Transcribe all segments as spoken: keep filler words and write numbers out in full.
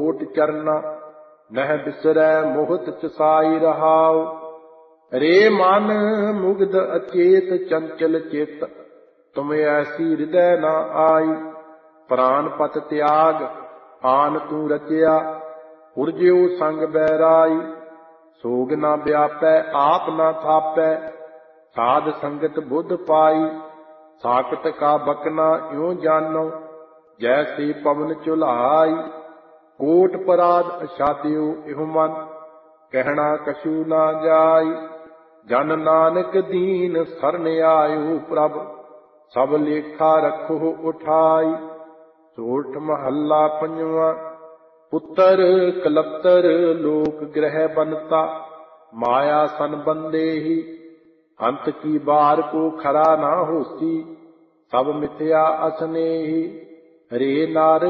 ਕੋਟ ਚਰਨਾ ਨਹਿ ਬਿਸਰੈ ਮੋਹਤ ਚਸਾਈ ਰਹਾਉ। ਰੇ ਮਨ ਮੁਗਧ ਅਚੇਤ ਚੰਚਲ ਚਿਤ ਤੁਮ ਐਸੀ ਹਿਰਦੈ ਨਾ ਆਈ। ਪ੍ਰਾਨ ਪਤ ਤਿਆਗ ਆਨ ਤੂੰ ਰਚਿਆ ਉਰਜਿਉ ਸੰਗ ਬੈਰਾਈ। ਸੋਗ ਨਾ ਵਿਆਪੈ ਆਪ ਨਾ ਥਾਪੈ ਸਾਧ ਸੰਗਤ ਬੁੱਧ ਪਾਈ। ਸਾਕਤ ਕਾ ਬਕਨਾ ਇਉ ਜਾਨੋ ਜੈਸੀ ਪਵਨ ਝੁਲਾਈ। ਕੋਟ ਪਰਾਧ ਅਛਾਦਿਓ ਇਹੁ ਮਨ ਕਹਿਣਾ ਕਛੂ ਨਾ ਜਾਈ। ਜਨ ਨਾਨਕ ਦੀਨ ਸਰਨ ਆਇਓ ਪ੍ਰਭ ਸਭ ਲੇਖਾ ਰੱਖੋ ਉਠਾਈ। ਸੋਠ ਮਹੱਲਾ ਪੰਜਵਾਂ। ਪੁੱਤਰ ਕਲੱਤਰ ਲੋਕ ਗ੍ਰਹਿ ਬਨਤਾ ਮਾਇਆ ਸੰਬੰਧੇਹੀ। ਅੰਤ ਕੀ ਬਾਰ ਕੋ ਖਰਾ ਨਾ ਹੋਸੀ ਸਭ ਮਿਥਿਆ ਅਸਨੇਹੀ। ਰੇ ਨਰ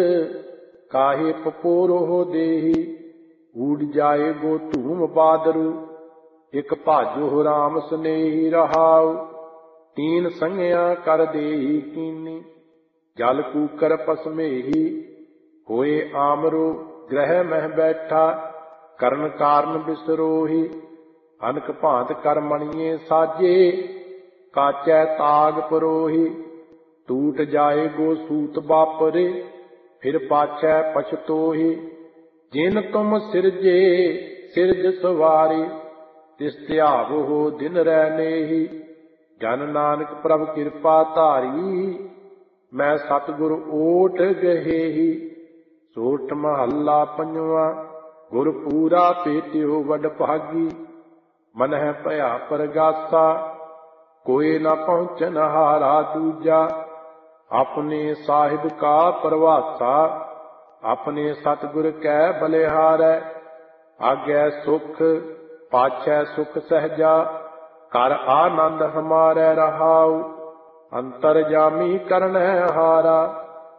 ਕਾਹੇ ਪਪੋਰੋ ਦੇਹੀ ਊੜ ਜਾਏ ਗੋ ਧੂਮ ਬਾਦਰੂ। ਇਕ ਭਾਜੋ ਰਾਮ ਸਨੇਹੀ ਰਹਾਉ ਤੀਨ ਸੰਗਿਆ ਕਰ ਦੇਹੀ ਕੀਨੀ। ਜਲ ਕੂਕਰ ਪਸਮੇਹੀ ਹੋਏ ਆਮਰੋ ਗ੍ਰਹਿ ਮਹਿ ਬੈਠਾ ਕਰਨ ਕਾਰਨ ਬਿਸਰੋਹੀ। ਅਨਕ ਭਾਂਤ ਕਰ ਮਣੀਏ ਸਾਜੇ ਕਾਚੈ ਤਾਗ ਪਰੋਹੀ। ਟੂਟ ਜਾਏ ਗੋ ਸੂਤ ਬਾਪਰੇ ਫਿਰ ਪਾਛੈ ਪਛਤੋਹੀ। ਜਿਨ ਤੁਮ ਸਿਰਜੇ ਸਿਰਜ ਸਵਾਰੇ ਤਿਸ ਧਿਆਵੋ ਦਿਨ ਰਹਿ ਨੇਹੀ। ਜਨ ਨਾਨਕ ਪ੍ਰਭ ਕਿਰਪਾ ਧਾਰੀ ਮੈਂ ਸਤਿਗੁਰ ਓਟ ਗਹੇਹੀ। ਸੋਠ ਮਹੱਲਾ ਪੰਜਵਾਂ। ਗੁਰ ਪੂਰਾ ਭੇਟਿਓ ਵਡ ਭਾਗੀ ਮਨਹਿ ਭਇਆ ਪਰਗਾਸਾ। ਕੋਈ ਨਾ ਪਹੁੰਚਨ ਹਾਰਾ ਦੂਜਾ ਆਪਣੇ ਸਾਹਿਬ ਕਾ ਪ੍ਰਵਾਸਾ। ਆਪਣੇ ਸਤਿਗੁਰ ਕੈ ਬਲਿਹਾਰੈ ਆਗੈ ਸੁਖ ਪਾਛੈ ਸੁਖ ਸਹਿਜਾ। ਕਰ ਆਨੰਦ ਹਮਾਰੈ ਰਹਾਉ ਅੰਤਰ ਜਾਮੀ ਕਰਨੈ ਹਾਰਾ।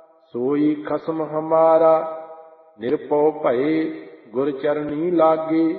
ਸੋਈ ਖਸਮ ਹਮਾਰਾ ਨਿਰਭਉ ਭਏ ਗੁਰ ਚਰਨੀ ਲਾਗੇ।